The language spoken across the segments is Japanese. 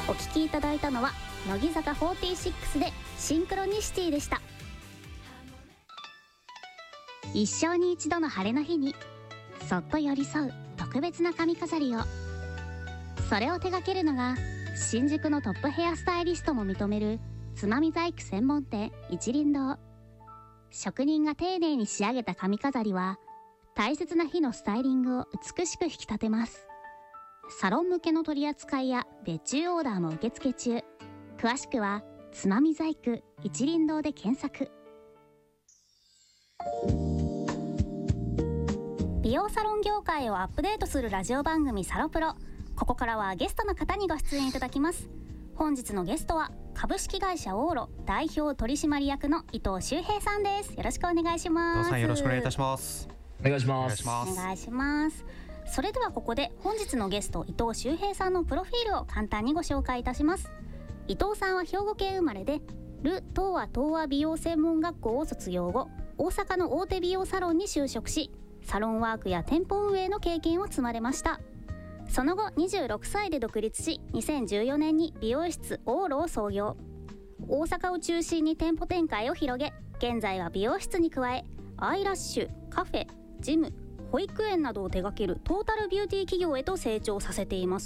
お聴きいただいたのは乃木坂46でシンクロニシティでした。一生に一度の晴れの日にそっと寄り添う特別な髪飾りを、それを手掛けるのが新宿のトップヘアスタイリストも認めるつまみ細工専門店一輪堂。職人が丁寧に仕上げた髪飾りは大切な日のスタイリングを美しく引き立てます。サロン向けの取り扱いや別注オーダーも受付中。詳しくはつまみ細工一輪堂で検索。美容サロン業界をアップデートするラジオ番組サロプロ。ここからはゲストの方にご出演いただきます。本日のゲストは株式会社オーロ代表取締役の伊藤修平さんです。よろしくお願いします。 伊藤さん、よろしくお願いいたします。 お願いします。 お願いします。それではここで本日のゲスト伊藤修平さんのプロフィールを簡単にご紹介いたします。伊藤さんは兵庫県生まれで、ル・東和美容専門学校を卒業後、大阪の大手美容サロンに就職し、サロンワークや店舗運営の経験を積まれました。その後26歳で独立し、2014年に美容室オーロを創業。大阪を中心に店舗展開を広げ、現在は美容室に加えアイラッシュ、カフェ、ジム、保育園などを手掛けるトータルビューティー企業へと成長させています。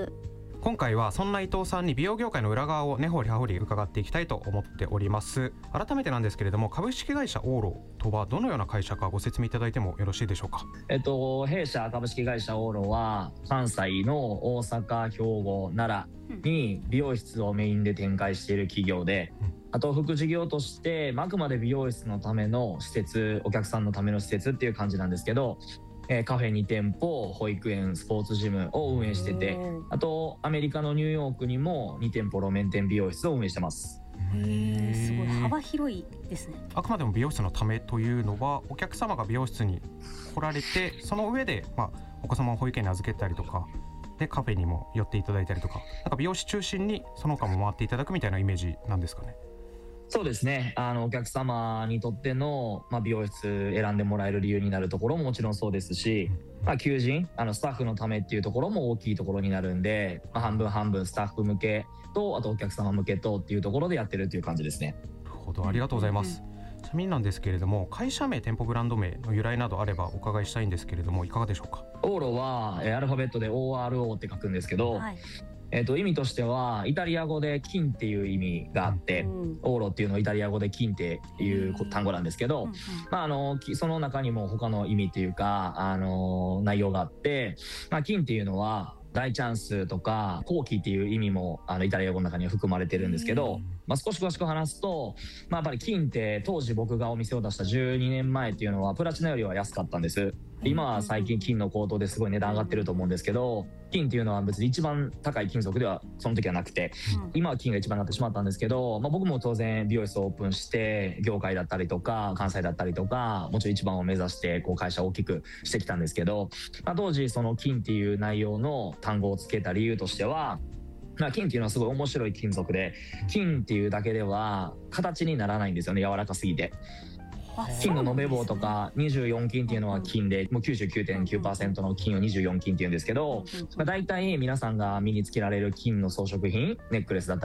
今回はそんな伊藤さんに美容業界の裏側を根掘り葉掘り伺っていきたいと思っております。改めてなんですけれども、株式会社オーロとはどのような会社かご説明いただいてもよろしいでしょうか。 弊社株式会社オーロは関西の大阪、兵庫、奈良に美容室をメインで展開している企業で、あと副事業としてあくまで美容室のための施設、お客さんのための施設っていう感じなんですけど、カフェ2店舗、保育園、スポーツジムを運営してて、あとアメリカのニューヨークにも2店舗路面店美容室を運営してます。 すごい幅広いですね。 あくまでも美容室のためというのは、お客様が美容室に来られて、その上で、お子様を保育園に預けたりとかでカフェにも寄っていただいたりとか、なんか美容師中心にその他も回っていただくみたいなイメージなんですかね。 そうですね。お客様にとっての、美容室選んでもらえる理由になるところももちろんそうですし、求人、スタッフのためっていうところも大きいところになるんで、半分半分スタッフ向けと、あとお客様向けとっていうところでやってるっていう感じですね。 なるほど、ありがとうございます。ちなみになんですけれども、会社名、店舗ブランド名の由来などあればお伺いしたいんですけれども、いかがでしょうか。 オーロはアルファベットで ORO って書くんですけど、意味としてはイタリア語で金っていう意味があって、オーロっていうのはイタリア語で金っていう単語なんですけど、その中にも他の意味っていうか、内容があって、金っていうのは大チャンスとか好機っていう意味もイタリア語の中には含まれてるんですけど、少し詳しく話すと、やっぱり金って当時僕がお店を出した12年前っていうのはプラチナよりは安かったんです。今は最近金の高騰ですごい値段上がってると思うんですけど、金っていうのは別に一番高い金属ではその時はなくて、今は金が一番になってしまったんですけど、僕も当然美容室をオープンして業界だったりとか関西だったりとか、もちろん一番を目指して会社を大きくしてきたんですけど、当時その金っていう内容の単語をつけた理由としては、金っていうのはすごい面白い金属で、金っていうだけでは形にならないんですよね、柔らかすぎて。金の延べ棒とか24金っていうのは金で、もう 99.9% の金を24金っていうんですけど、大体皆さんが身につけられる金の装飾品、ネックレスだったり